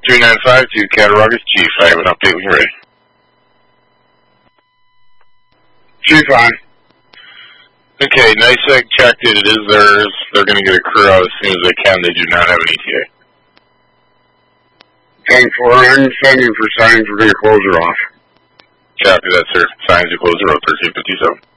3952 Cattaraugus Chief. I have an update when you're ready. Chief on. Okay, NYSEG checked it. It is theirs. They're going to get a crew out as soon as they can. They do not have an ETA. 10-4, I'm sending for signs. We're going to close her off. Copy that, sir. Signs to close the road, 1357.